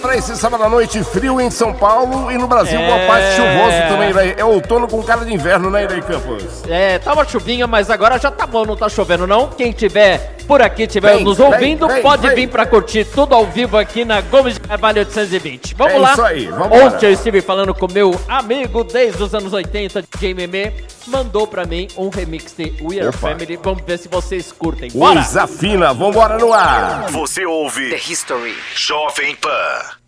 pra esse sábado à noite, frio em São Paulo e no Brasil, boa parte chuvoso também, né? É outono com cara de inverno, né, Ney Campos? Tá uma chuvinha, mas agora já tá bom, não tá chovendo não. Quem tiver por aqui, nos ouvindo, pode vir pra curtir tudo ao vivo aqui na Gomes de Carvalho 820. Vamos lá. Isso aí, vamos lá. Ontem eu estive falando com meu amigo desde os anos 80, DJ Meme, mandou pra mim um remix de We Are Family. Vamos ver se vocês curtem. Bora! Coisa fina, vambora no ar. Você ouve The History Jovem Pan.